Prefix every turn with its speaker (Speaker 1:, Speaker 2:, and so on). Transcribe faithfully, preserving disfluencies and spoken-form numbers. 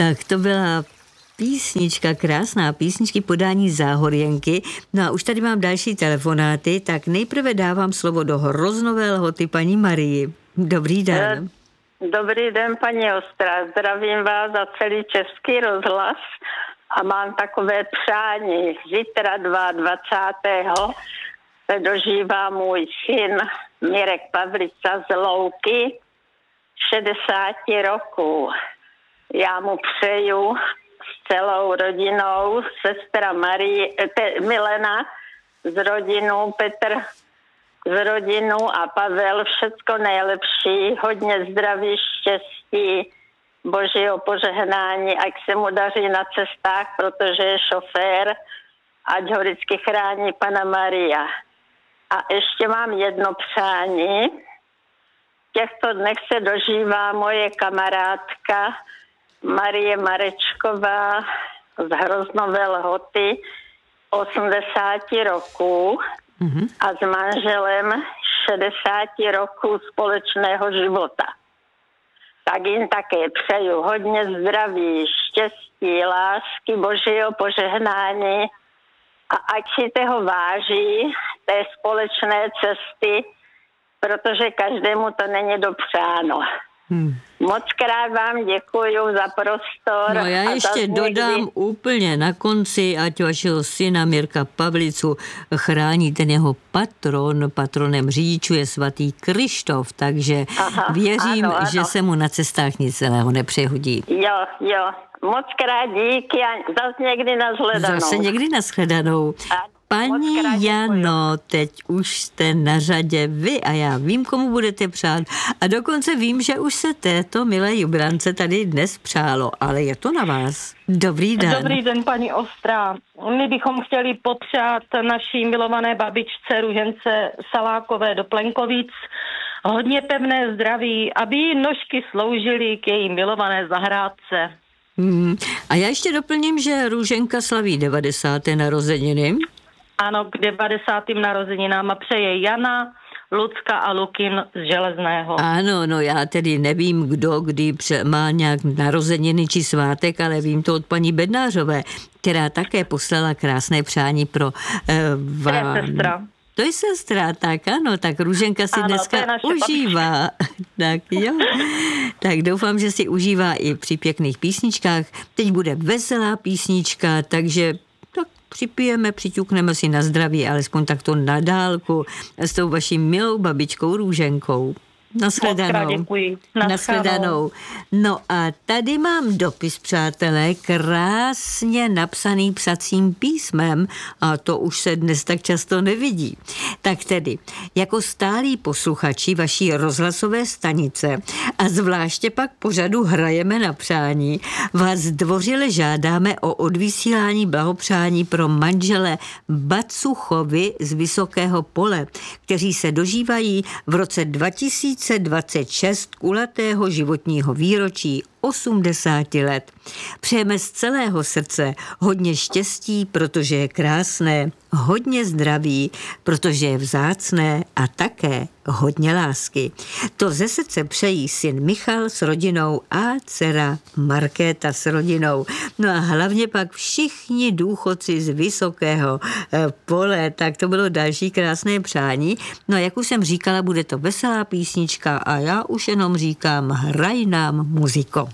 Speaker 1: Tak to byla písnička, krásná písničky podání Záhorjenky. No a už tady mám další telefonáty, tak nejprve dávám slovo do Hroznové Lhoty paní Marii. Dobrý den.
Speaker 2: Dobrý den, paní Ostrá. Zdravím vás za celý Český rozhlas a mám takové přání. Zítra dvacátého se dožívá můj syn Mirek Pavlica z Louky šedesát roků. Já mu přeju s celou rodinou, sestra Marie, te, Milena z rodinou, Petr z rodinou a Pavel, všecko nejlepší, hodně zdraví, štěstí, božího požehnání, ať se mu daří na cestách, protože je šofér, ať ho vždycky chrání Panna Maria. A ještě mám jedno přání. V těchto dnech se dožívá moje kamarádka Marie Marečková z Hroznové Lhoty osmdesát roků mm-hmm. a s manželem šedesát roků společného života. Tak jim také přeju hodně zdraví, štěstí, lásky, božího požehnání a ať si toho váží, té společné cesty, protože každému to není dopřáno. Hmm. Moc krát vám děkuju za prostor.
Speaker 1: No já ještě dodám někdy úplně na konci, ať vašeho syna Mirka Pavlicu chrání ten jeho patron, patronem řidičů je svatý Krištof, takže Aha, věřím, ano, ano. že se mu na cestách nic celého nepřehodí.
Speaker 2: Jo, jo, moc krát díky a zase někdy nashledanou.
Speaker 1: Zase někdy nashledanou. Paní Jano, teď už jste na řadě vy a já vím, komu budete přát. A dokonce vím, že už se této milé jubilance tady dnes přálo, ale je to na vás. Dobrý den.
Speaker 3: Dobrý den, paní Ostrá. My bychom chtěli popřát naší milované babičce Růžence Salákové do Plenkovic hodně pevné zdraví, aby jí nožky sloužily k její milované zahrádce.
Speaker 1: Hmm. A já ještě doplním, že Růženka slaví devadesáté narozeniny.
Speaker 3: Ano, k devadesátým narozeninám a přeje Jana, Lucka a Lukin z Železného.
Speaker 1: Ano, no já tedy nevím, kdo kdy má nějak narozeniny či svátek, ale vím to od paní Bednářové, která také poslala krásné přání pro eh, vám.
Speaker 3: To je sestra.
Speaker 1: To je sestra, tak ano, tak Růženka si
Speaker 3: ano,
Speaker 1: dneska užívá. Tak jo. Tak doufám, že si užívá i při pěkných písničkách. Teď bude veselá písnička, takže tak připijeme, přiťukneme si na zdraví, alespoň takto na dálku s tou vaší milou babičkou Růženkou. Nashledanou.
Speaker 3: Děkuji.
Speaker 1: Nashledanou. No a tady mám dopis, přátelé, krásně napsaný psacím písmem a to už se dnes tak často nevidí. Tak tedy, jako stálí posluchači vaší rozhlasové stanice a zvláště pak pořadu Hrajeme na přání, vás zdvořile žádáme o odvysílání blahopřání pro manžele Bacuchovi z Vysokého Pole, kteří se dožívají v roce dva tisíce dvacet šest kulatého životního výročí osmdesáti let. Přejeme z celého srdce hodně štěstí, protože je krásné, hodně zdraví, protože je vzácné a také hodně lásky. To ze srdce přejí syn Michal s rodinou a dcera Markéta s rodinou. No a hlavně pak všichni důchodci z Vysokého Pole, tak to bylo další krásné přání. No a jak už jsem říkala, bude to veselá písnička a já už jenom říkám, hraj nám muziko.